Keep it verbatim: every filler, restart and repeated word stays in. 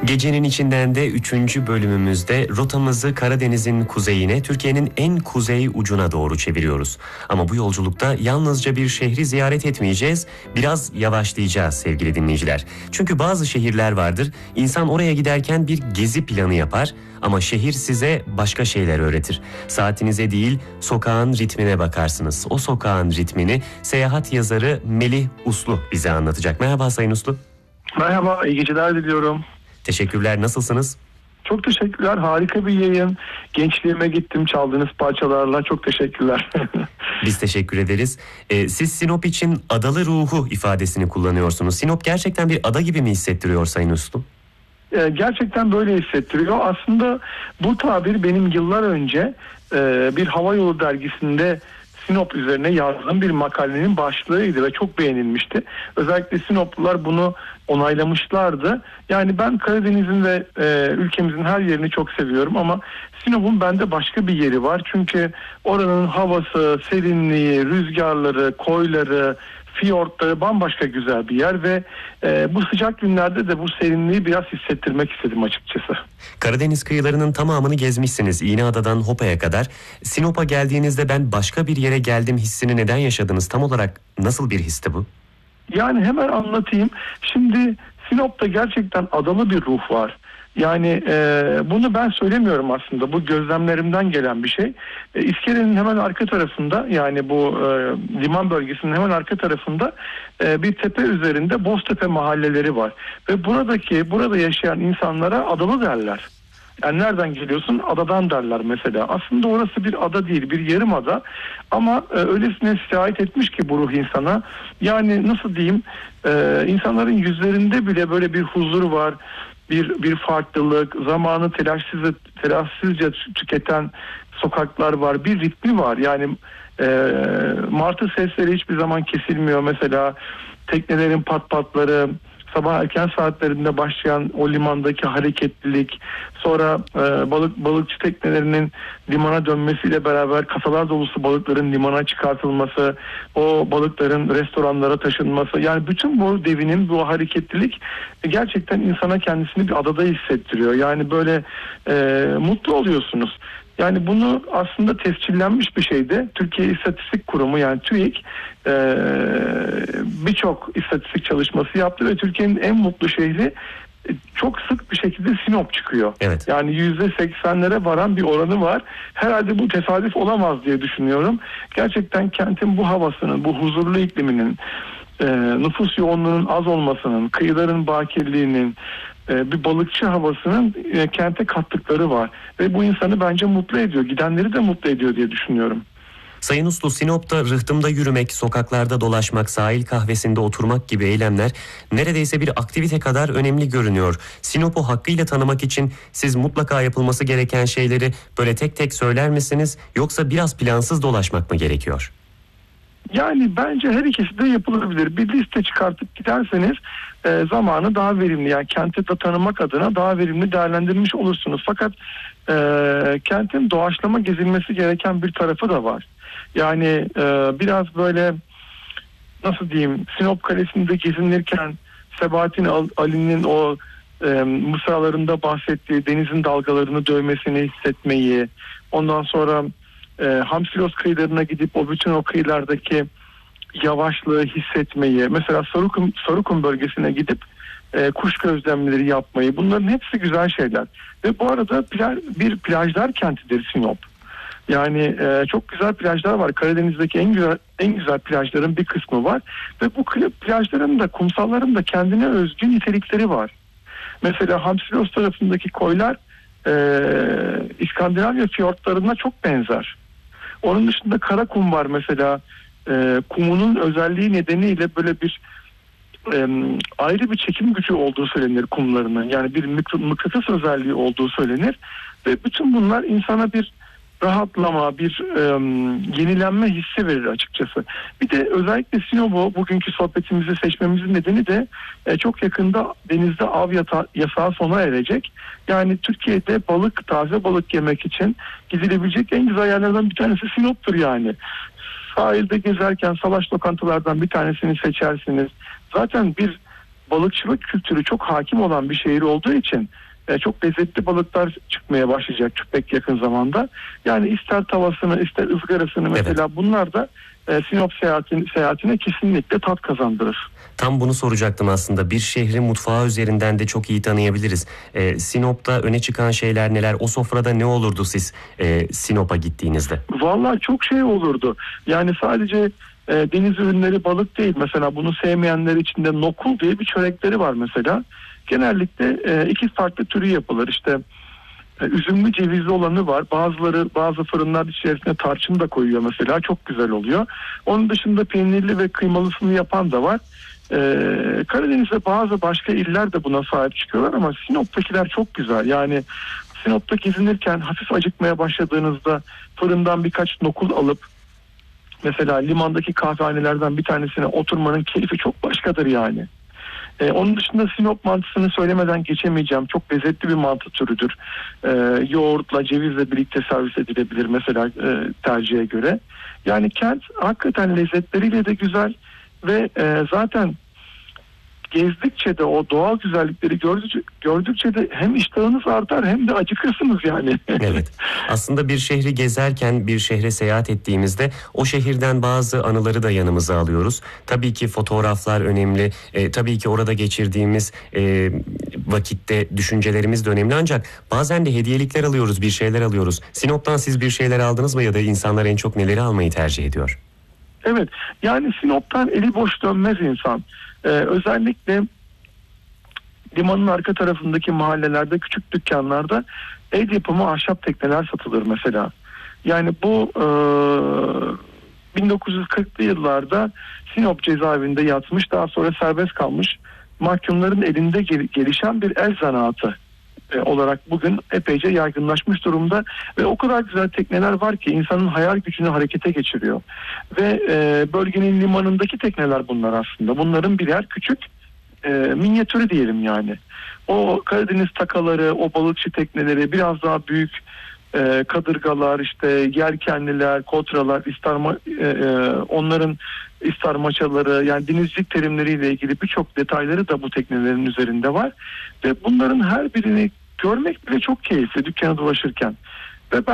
Gecenin içinden de üçüncü bölümümüzde rotamızı Karadeniz'in kuzeyine, Türkiye'nin en kuzey ucuna doğru çeviriyoruz. Ama bu yolculukta yalnızca bir şehri ziyaret etmeyeceğiz, biraz yavaşlayacağız sevgili dinleyiciler. Çünkü bazı şehirler vardır, insan oraya giderken bir gezi planı yapar ama şehir size başka şeyler öğretir. Saatinize değil, sokağın ritmine bakarsınız. O sokağın ritmini seyahat yazarı Melih Uslu bize anlatacak. Merhaba Sayın Uslu. Merhaba, iyi geceler diliyorum. Teşekkürler, nasılsınız? Çok teşekkürler, harika bir yayın. Gençliğime gittim çaldığınız parçalarla, çok teşekkürler. Biz teşekkür ederiz. Ee, siz Sinop için adalı ruhu ifadesini kullanıyorsunuz. Sinop gerçekten bir ada gibi mi hissettiriyor Sayın Uslu? Ee, gerçekten böyle hissettiriyor. Aslında bu tabir benim yıllar önce e, bir havayolu dergisinde Sinop üzerine yazdığım bir makalenin başlığıydı ve çok beğenilmişti. Özellikle Sinoplular bunu onaylamışlardı. Yani ben Karadeniz'in ve e, ülkemizin her yerini çok seviyorum ama Sinop'un bende başka bir yeri var. Çünkü oranın havası, serinliği, rüzgarları, koyları, fiyortları bambaşka güzel bir yer ve e, bu sıcak günlerde de bu serinliği biraz hissettirmek istedim açıkçası. Karadeniz kıyılarının tamamını gezmişsiniz, İğneada'dan Hopa'ya kadar. Sinop'a geldiğinizde ben başka bir yere geldim hissini neden yaşadınız? Tam olarak nasıl bir histi bu? Yani hemen anlatayım. Şimdi Sinop'ta gerçekten adalı bir ruh var. Yani e, bunu ben söylemiyorum aslında. Bu gözlemlerimden gelen bir şey. E, İskelenin hemen arka tarafında, yani bu e, liman bölgesinin hemen arka tarafında e, bir tepe üzerinde Boztepe mahalleleri var. Ve buradaki burada yaşayan insanlara adalı derler. Yani nereden geliyorsun? Adadan derler mesela. Aslında orası bir ada değil, bir yarım ada. Ama e, öylesine sirayet etmiş ki bu ruh insana. Yani nasıl diyeyim? E, insanların yüzlerinde bile böyle bir huzur var. Bir bir farklılık, zamanı telaşsız telaşsızca tüketen sokaklar var. Bir ritmi var. Yani e, martı sesleri hiçbir zaman kesilmiyor mesela. Teknelerin pat patları, sabah erken saatlerinde başlayan o limandaki hareketlilik, sonra e, balık balıkçı teknelerinin limana dönmesiyle beraber kasalar dolusu balıkların limana çıkartılması, o balıkların restoranlara taşınması, yani bütün bu devinin bu hareketlilik gerçekten insana kendisini bir adada hissettiriyor. Yani böyle e, mutlu oluyorsunuz. Yani bunu aslında tescillenmiş bir şeydi. Türkiye İstatistik Kurumu, yani TÜİK e, birçok istatistik çalışması yaptı ve Türkiye'nin en mutlu şehri e, çok sık bir şekilde Sinop çıkıyor. Evet. Yani yüzde seksenlere varan bir oranı var. Herhalde bu tesadüf olamaz diye düşünüyorum. Gerçekten kentin bu havasının, bu huzurlu ikliminin, e, nüfus yoğunluğunun az olmasının, kıyıların bakirliğinin, bir balıkçı havasının e, kente kattıkları var. Ve bu insanı bence mutlu ediyor. Gidenleri de mutlu ediyor diye düşünüyorum. Sayın Uslu, Sinop'ta rıhtımda yürümek, sokaklarda dolaşmak, sahil kahvesinde oturmak gibi eylemler neredeyse bir aktivite kadar önemli görünüyor. Sinop'u hakkıyla tanımak için siz mutlaka yapılması gereken şeyleri böyle tek tek söyler misiniz? Yoksa biraz plansız dolaşmak mı gerekiyor? Yani bence her ikisi de yapılabilir. Bir liste çıkartıp giderseniz e, zamanı daha verimli, yani kenti de tanımak adına daha verimli değerlendirmiş olursunuz. Fakat e, kentin doğaçlama gezilmesi gereken bir tarafı da var. Yani e, biraz böyle nasıl diyeyim, Sinop Kalesi'nde gezinirken Sebahattin Ali'nin o e, mısralarında bahsettiği denizin dalgalarını dövmesini hissetmeyi, ondan sonra E, Hamsilos kıyılarına gidip o bütün o kıyılardaki yavaşlığı hissetmeyi, mesela Sarukum, Sarukum bölgesine gidip e, kuş gözlemleri yapmayı, bunların hepsi güzel şeyler. Ve bu arada plaj, bir plajlar kentidir Sinop. Yani e, çok güzel plajlar var. Karadeniz'deki en güzel en güzel plajların bir kısmı var ve bu plajların da, kumsalların da kendine özgü nitelikleri var. Mesela Hamsilos tarafındaki koylar e, İskandinavya fiyortlarına çok benzer. Onun dışında Karakum var mesela. E, kumunun özelliği nedeniyle böyle bir e, ayrı bir çekim gücü olduğu söylenir kumlarının. Yani bir mıknatıs özelliği olduğu söylenir. Ve bütün bunlar insana bir rahatlama, bir e, yenilenme hissi verir açıkçası. Bir de özellikle Sinop'u bugünkü sohbetimizi seçmemizin nedeni de e, çok yakında denizde av yata, yasağı sona erecek. Yani Türkiye'de balık, taze balık yemek için gidilebilecek en güzel yerlerden bir tanesi Sinop'tur yani. Sahilde gezerken salaş lokantalardan bir tanesini seçersiniz. Zaten bir balıkçılık kültürü çok hakim olan bir şehir olduğu için e, çok lezzetli balıklar çıkmaya başlayacak pek yakın zamanda. Yani ister tavasını ister ızgarasını mesela evet. bunlar da e, Sinop seyahatin, seyahatine kesinlikle tat kazandırır. Tam bunu soracaktım aslında. Bir şehri mutfağı üzerinden de çok iyi tanıyabiliriz. Ee, Sinop'ta öne çıkan şeyler neler? O sofrada ne olurdu siz e, Sinop'a gittiğinizde? Vallahi çok şey olurdu. Yani sadece e, deniz ürünleri, balık değil. Mesela bunu sevmeyenler için de nokul diye bir çörekleri var mesela. Genellikle e, iki farklı türü yapılır. İşte e, üzümlü cevizli olanı var. Bazıları bazı fırınlar içerisine tarçın da koyuyor mesela. Çok güzel oluyor. Onun dışında peynirli ve kıymalısını yapan da var. Ee, Karadeniz'de bazı başka iller de buna sahip çıkıyorlar ama Sinop'takiler çok güzel. Yani Sinop'ta gezinirken hafif acıkmaya başladığınızda fırından birkaç nokul alıp mesela limandaki kahvehanelerden bir tanesine oturmanın keyfi çok başkadır yani. Ee, onun dışında Sinop mantısını söylemeden geçemeyeceğim. Çok lezzetli bir mantı türüdür. Ee, yoğurtla, cevizle birlikte servis edilebilir mesela e, tercihe göre. Yani kent hakikaten lezzetleriyle de güzel ve e, zaten gezdikçe de o doğal güzellikleri gördükçe, gördükçe de hem iştahınız artar hem de acıkırsınız yani. Evet. Aslında bir şehri gezerken, bir şehre seyahat ettiğimizde o şehirden bazı anıları da yanımıza alıyoruz. Tabii ki fotoğraflar önemli. E, tabii ki orada geçirdiğimiz e, vakitte düşüncelerimiz de önemli. Ancak bazen de hediyelikler alıyoruz, bir şeyler alıyoruz. Sinop'tan siz bir şeyler aldınız mı ya da insanlar en çok neleri almayı tercih ediyor? Evet. Yani Sinop'tan eli boş dönmez insan. Ee, özellikle limanın arka tarafındaki mahallelerde, küçük dükkanlarda el yapımı ahşap tekneler satılır mesela. Yani bu e, bin dokuz yüz kırklı yıllarda Sinop cezaevinde yatmış, daha sonra serbest kalmış mahkumların elinde gel- gelişen bir el zanaatı e, olarak bugün epeyce yaygınlaşmış durumda ve o kadar güzel tekneler var ki insanın hayal gücünü harekete geçiriyor. Ve e, bölgenin limanındaki tekneler bunlar aslında. Bunların birer küçük e, minyatürü diyelim yani. O Karadeniz takaları, o balıkçı tekneleri, biraz daha büyük e, kadırgalar, işte yelkenliler, kotralar, istarma, e, e, onların istarmaçaları, yani denizcilik terimleriyle ilgili birçok detayları da bu teknelerin üzerinde var. Ve bunların her birini görmek bile çok keyifli dükkana dolaşırken. Ve ben